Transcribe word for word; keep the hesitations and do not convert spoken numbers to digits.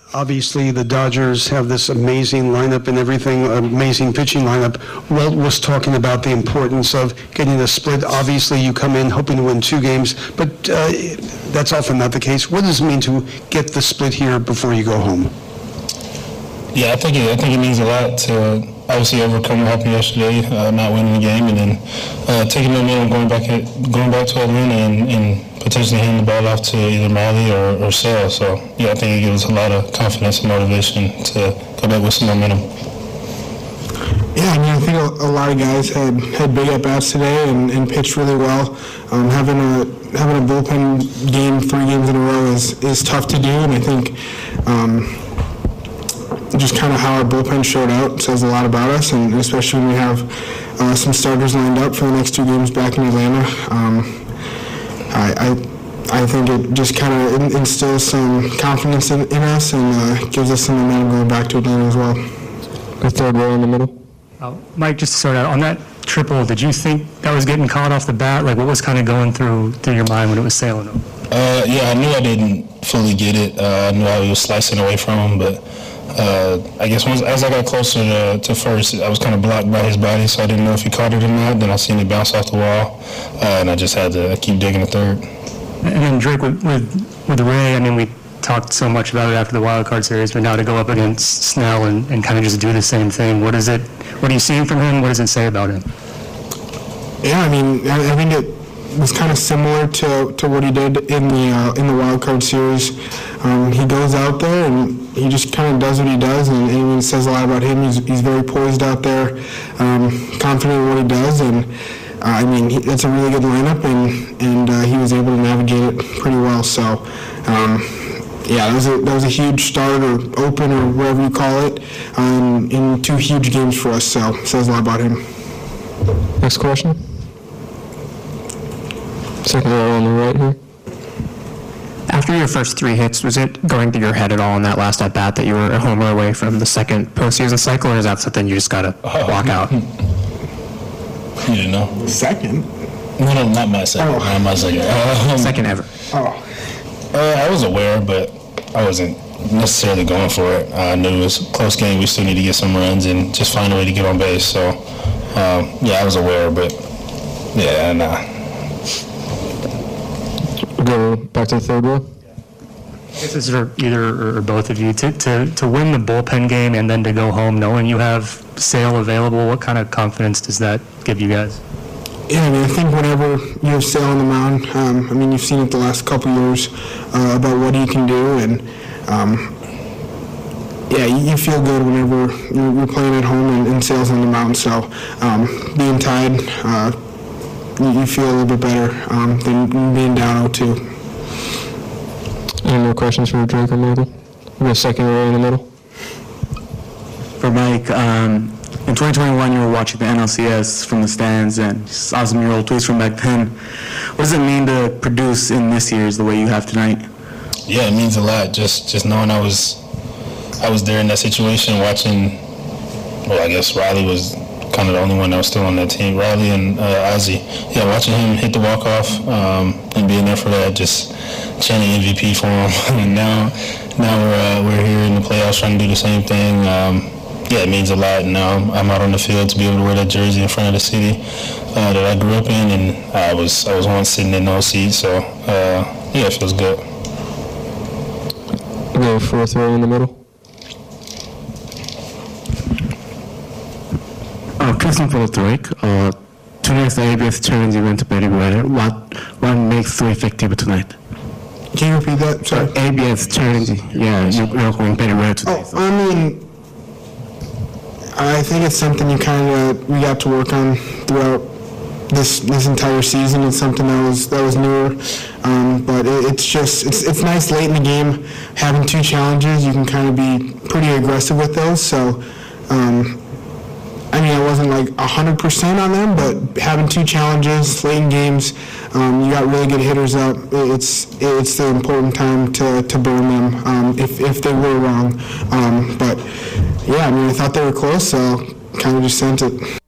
Obviously, the Dodgers have this amazing lineup and everything, amazing pitching lineup. Walt was talking about the importance of getting a split. Obviously, you come in hoping to win two games, but uh, that's often not the case. What does it mean to get the split here before you go home? Yeah, I think it, I think it means a lot to obviously overcome what happened yesterday, uh, not winning the game, and then uh, taking the momentum, going back at, going back to Atlanta, and, and potentially handing the ball off to either Miley or, or Sale. So yeah, I think it gives us a lot of confidence and motivation to go back with some momentum. Yeah, I mean, I think a, a lot of guys had, had big at bats today and, and pitched really well. Um, having a having a bullpen game three games in a row is is tough to do, and I think. Um, Just kind of how our bullpen showed out says a lot about us, and especially when we have uh, some starters lined up for the next two games back in Atlanta. Um, I, I I think it just kind of instills some confidence in, in us and uh, gives us some momentum going back to Atlanta as well. The third row in the middle. Uh, Mike, just to start out, on that triple, did you think that was getting caught off the bat? Like, what was kind of going through through your mind when it was sailing over? Uh, yeah, I knew I didn't fully get it. Uh, I knew I was slicing away from him, but uh, I guess once as I got closer to, to first, I was kind of blocked by his body, so I didn't know if he caught it or not. Then I seen it bounce off the wall, uh, and I just had to keep digging the third. And then Drake, with, with with Ray, I mean, we talked so much about it after the wild card series, but now to go up against Snell and, and kind of just do the same thing, what is it? What are you seeing from him? What does it say about him? Yeah, I mean, I, I think it was kind of similar to, to what he did in the uh, in the wild card series. Um, he goes out there and he just kind of does what he does, and, and it says a lot about him. He's he's very poised out there, um, confident in what he does, and uh, I mean, he, it's a really good lineup, and and uh, he was able to navigate it pretty well. So. Um, Yeah, that was a that was a huge start or open or whatever you call it um, in two huge games for us. So it says a lot about him. Next question. Second row on the right here. After your first three hits, was it going through your head at all in that last at bat that you were a homer away from the second postseason cycle, or is that something you just gotta block out? You didn't know? Second? No, no, not my second. Oh. Not my second. Um, Second ever. Oh. Uh, I was aware, but I wasn't necessarily going for it. Uh, I knew it was a close game. We still need to get some runs and just find a way to get on base. So, um, yeah, I was aware, but, yeah, nah. We'll go back to the third row. I guess this is for either or, or both of you. To, to, to win the bullpen game and then to go home knowing you have Sale available, what kind of confidence does that give you guys? Yeah, I mean, I think whenever you have Sale on the mound, um, I mean, you've seen it the last couple years uh, about what he can do, and um, yeah, you, you feel good whenever you're, you're playing at home and, and Sale's on the mound. So um, being tied, uh, you, you feel a little bit better um, than being down oh two. Any more questions for Drake or Michael? We'll go second row in the middle. For Mike, um, in twenty twenty-one, you were watching the N L C S from the stands and saw some of your old tweets from back then. What does it mean to produce in this year's the way you have tonight? Yeah, it means a lot. Just just knowing I was I was there in that situation, watching. Well, I guess Riley was kind of the only one that was still on that team. Riley and uh, Ozzie. Yeah, watching him hit the walk off um, and being there for that, just chanting M V P for him. And now now we're uh, we're here in the playoffs trying to do the same thing. Um, Yeah, it means a lot. Now I'm, I'm out on the field to be able to wear that jersey in front of the city uh, that I grew up in, and I was I was once sitting in those seats. So uh, yeah, it feels good. We'll go fourth row in the middle. Uh, question for Drake. Uh, tonight the A B S challenge event very well. What what makes so effective tonight? Can you repeat that? Sorry. A B S challenge. Yeah, you, you're going very well today. Oh, I mean, I think it's something you kind of we got to work on throughout this this entire season. It's something that was that was newer, um, but it, it's just it's it's nice late in the game having two challenges. You can kind of be pretty aggressive with those. So, um, I mean, I wasn't like a hundred percent on them, but having two challenges late in games, um, you got really good hitters up. It's it's the important time to to burn them um, if if they were wrong, um, but. Yeah, I mean, I thought they were close, so kind of just sent it.